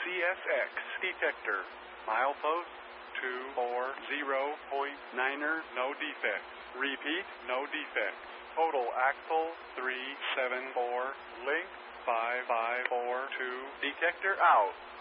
CSX detector. Milepost 240.9er, no defects. Repeat, no defects. Total axle 374, link 5542, detector out.